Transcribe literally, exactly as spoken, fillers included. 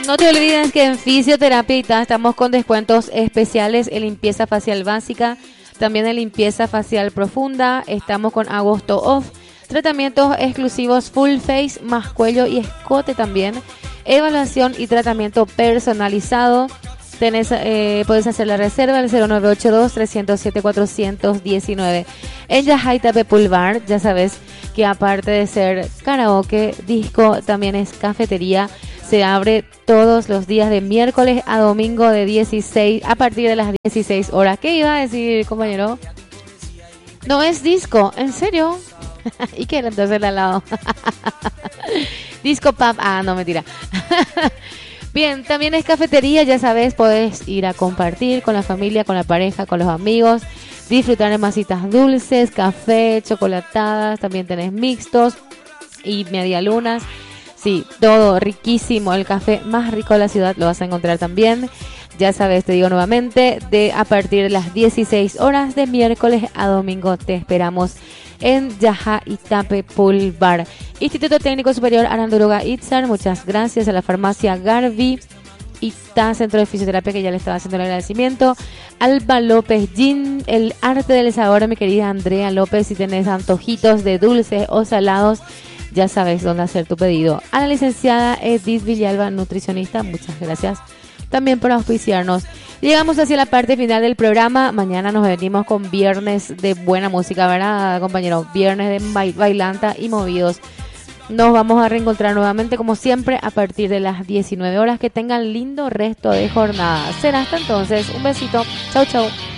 No te olvides que en Fisioterapia Ita estamos con descuentos especiales en limpieza facial básica, también en limpieza facial profunda. Estamos con agosto off, tratamientos exclusivos full face, más cuello y escote también, evaluación y tratamiento personalizado. Tenés, eh, puedes hacer la reserva al cero nueve ocho dos, tres cero siete, cuatro uno nueve. En Yaja Itape Pool Bar, ya sabes que aparte de ser karaoke, disco, también es cafetería. Se abre todos los días de miércoles a domingo de dieciséis, a partir de las dieciséis horas. ¿Qué iba a decir, compañero? No es disco, ¿en serio? ¿Y qué era entonces el al lado? Disco pub, ah, no, mentira. Bien, también es cafetería, ya sabes, puedes ir a compartir con la familia, con la pareja, con los amigos, disfrutar de masitas dulces, café, chocolatadas, también tenés mixtos y medialunas. Sí, todo riquísimo, el café más rico de la ciudad lo vas a encontrar también. Ya sabes, te digo nuevamente, de a partir de las dieciséis horas de miércoles a domingo te esperamos en Yaja Itape Pool Bar. Instituto Técnico Superior Aranduruga Itzar, muchas gracias a la farmacia Garvey Ita, Centro de Fisioterapia, que ya le estaba haciendo el agradecimiento. Alba López Gin, el arte del sabor, mi querida Andrea López, si tenés antojitos de dulces o salados, ya sabes dónde hacer tu pedido. A la licenciada Edith Villalba, nutricionista, muchas gracias también por auspiciarnos. Llegamos hacia la parte final del programa. Mañana nos venimos con viernes de buena música, ¿verdad, compañero? Viernes de bail- bailanta y movidos. Nos vamos a reencontrar nuevamente, como siempre, a partir de las diecinueve horas. Que tengan lindo resto de jornada. Será hasta entonces. Un besito. Chau, chau.